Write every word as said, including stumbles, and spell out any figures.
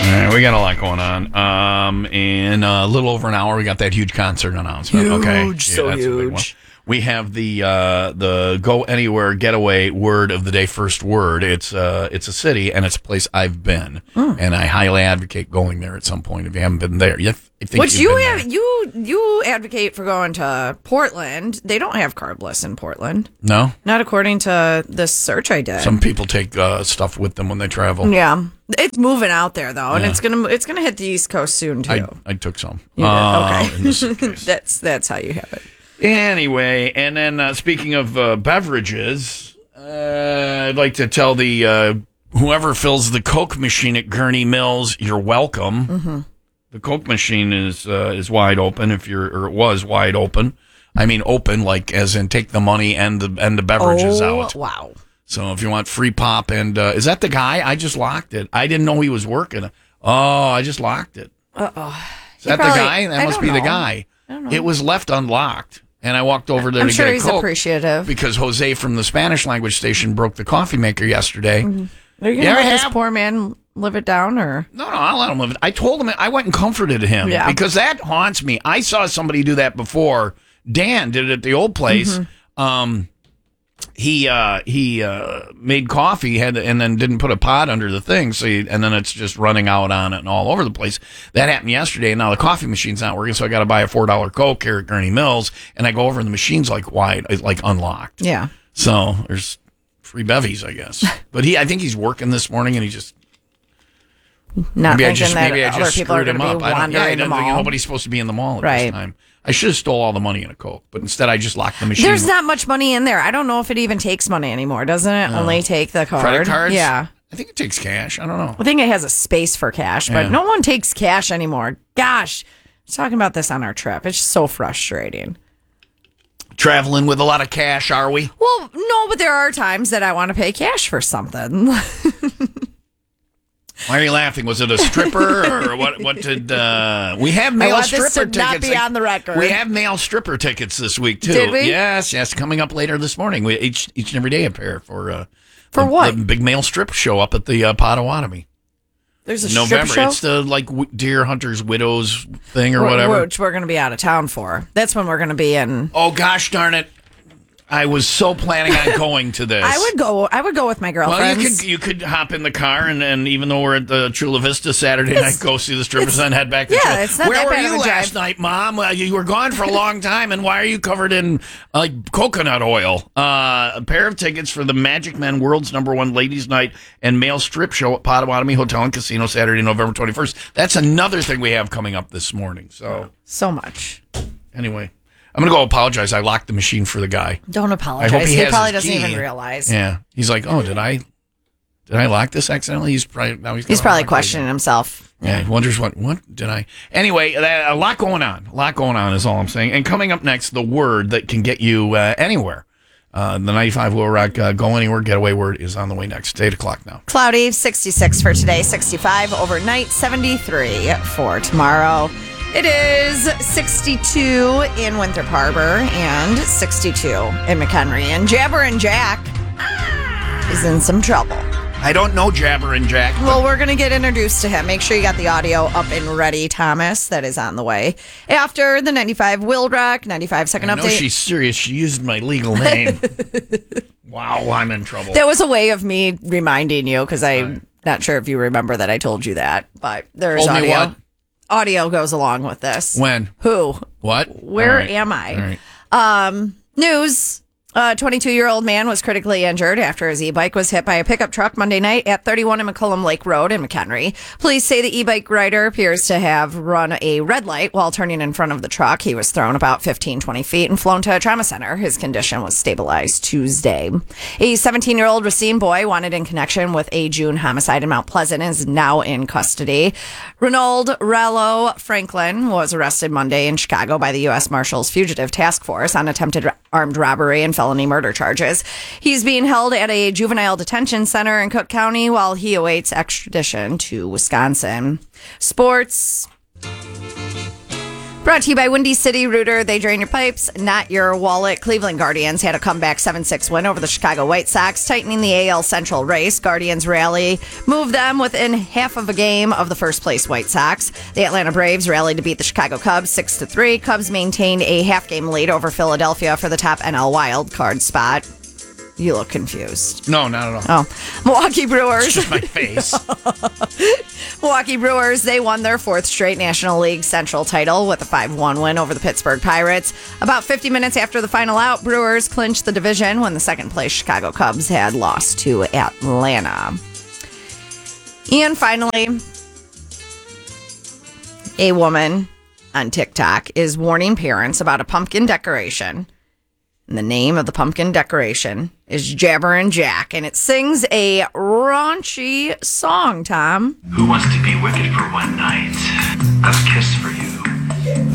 right, we got a lot going on. Um, in a little over an hour, we got that huge concert announcement. Huge, okay, yeah, so that's a big one. huge. We have the uh, the Go Anywhere Getaway word of the day. First word. It's uh, it's a city and it's a place I've been, mm. and I highly advocate going there at some point if you haven't been there. You have, I think Which you've you been have, there. you you advocate for going to Portland. They don't have carbless in Portland. No, not according to this search I did. Some people take uh, stuff with them when they travel. Yeah, it's moving out there though, and Yeah. it's gonna it's gonna hit the East Coast soon too. I, I took some. You did? Uh, okay, in the suitcase. that's that's how you have it. Anyway, and then uh, speaking of uh, beverages, uh, I'd like to tell the uh, whoever fills the Coke machine at Gurney Mills, you're welcome. Mm-hmm. The Coke machine is uh, is wide open. If you're, or it was wide open. I mean, open like as in take the money and the and the beverages oh, out. Wow. So if you want free pop and uh, is that the guy? I just locked it. I didn't know he was working. Oh, I just locked it. Uh oh. Is that probably, the guy? That I must don't be the know. guy. I don't know. It was left unlocked. And I walked over there I'm to sure get a he's Coke appreciative because Jose from the Spanish language station broke the coffee maker yesterday. Mm-hmm. Are you going to let this poor man live it down, or no? No, I'll let him live it. I told him I went and comforted him yeah. because that haunts me. I saw somebody do that before. Dan did it at the old place. Mm-hmm. Um, he uh, he uh, made coffee had and then didn't put a pot under the thing, so he, and then it's just running out on it and all over the place. That happened yesterday, and now the coffee machine's not working, so I got to buy a four dollar Coke here at Gurney Mills, and I go over and the machine's like wide, it's like unlocked. Yeah. So there's free bevies, I guess. But he, I think he's working this morning, and he just not maybe thinking I just that maybe I other just people are screwed going him to be up. I don't, wandering yeah, I the don't think mall. nobody's supposed to be in the mall at right. this time. I should have stole all the money in a Coke, but instead I just locked the machine. There's not much money in there. I don't know if it even takes money anymore. Doesn't it No. only take the card? Credit cards? Yeah. I think it takes cash. I don't know. I think it has a space for cash, but Yeah. no one takes cash anymore. Gosh, I was talking about this on our trip. It's just so frustrating. Traveling with a lot of cash, are we? Well, no, but there are times that I want to pay cash for something. Why are you laughing? Was it a stripper or what? What did uh, we have male I want stripper this to tickets? not be on the record. We have male stripper tickets this week too. Did we? Yes, yes. Coming up later this morning. We each each and every day a pair for uh, for the, what? The big male strip show up at the uh, Potawatomi. There's a November. strip show? It's the like w- Deer Hunters Widows thing or Wh- whatever. Which we're going to be out of town for. That's when we're going to be in. Oh gosh darn it! I was so planning on going to this. I would go. I would go with my girlfriends. Well, you could you could hop in the car and, and even though we're at the Chula Vista Saturday night, go see the strippers and head back to yeah, Chula. it's not Where that were bad of you a last drive. night, Mom? Uh, you were gone for a long time, and why are you covered in uh, like coconut oil? Uh, a pair of tickets for the Magic Men World's Number One Ladies Night and Male Strip Show at Potawatomi Hotel and Casino Saturday, November twenty-first. That's another thing we have coming up this morning. So so much. Anyway. I'm going to go apologize. I locked the machine for the guy. Don't apologize. I hope he, he has probably his doesn't key. even realize. Yeah. He's like, oh, did I did I lock this accidentally? He's probably now he's, He's gonna probably lock it questioning again. himself. Yeah, he wonders what what did I? Anyway, a lot going on. A lot going on is all I'm saying. And coming up next, the word that can get you uh, anywhere. Uh, the ninety-five Will Rock uh, Go Anywhere Getaway word is on the way next. It's eight o'clock now. Cloudy, sixty-six for today, sixty-five overnight, seventy-three for tomorrow. It is sixty-two in Winthrop Harbor and sixty-two in McHenry. And Jabber and Jack is in some trouble. I don't know Jabber and Jack. Well, we're going to get introduced to him. Make sure you got the audio up and ready, Thomas. That is on the way. After the ninety-five Will Rock, ninety-five second I know update. she's serious. She used my legal name. Wow, I'm in trouble. That was a way of me reminding you because I'm right. not sure if you remember that I told you that. But there's Told me audio. what? Audio goes along with this. When? Who? What? Where right. am I? All right. Um, news. A twenty-two-year-old man was critically injured after his e-bike was hit by a pickup truck Monday night at thirty-one and McCullum Lake Road in McHenry. Police say the e-bike rider appears to have run a red light while turning in front of the truck. He was thrown about fifteen, twenty feet and flown to a trauma center. His condition was stabilized Tuesday. A seventeen-year-old Racine boy wanted in connection with a June homicide in Mount Pleasant is now in custody. Ronald Rallo Franklin was arrested Monday in Chicago by the U S Marshals Fugitive Task Force on attempted armed robbery and felony murder charges. He's being held at a juvenile detention center in Cook County while he awaits extradition to Wisconsin. Sports. Brought to you by Windy City Rooter. They drain your pipes, not your wallet. Cleveland Guardians had a comeback seven six win over the Chicago White Sox, tightening the A L Central race. Guardians rally moved them within half of a game of the first place White Sox. The Atlanta Braves rallied to beat the Chicago Cubs six to three. Cubs maintained a half game lead over Philadelphia for the top N L wild card spot. You look confused. No, not at all. Oh, Milwaukee Brewers. Just my face. Milwaukee Brewers, they won their fourth straight National League Central title with a five one win over the Pittsburgh Pirates. About fifty minutes after the final out, Brewers clinched the division when the second place Chicago Cubs had lost to Atlanta. And finally, a woman on TikTok is warning parents about a pumpkin decoration. And the name of the pumpkin decoration is Jabberin' Jack, and it sings a raunchy song, Tom. Who wants to be wicked for one night? A kiss for you.